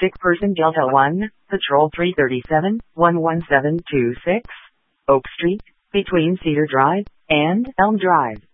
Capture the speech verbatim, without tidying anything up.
Sick person Delta one, Patrol three thirty-seven, one one seven two six, Oak Street, between Cedar Drive and Elm Drive.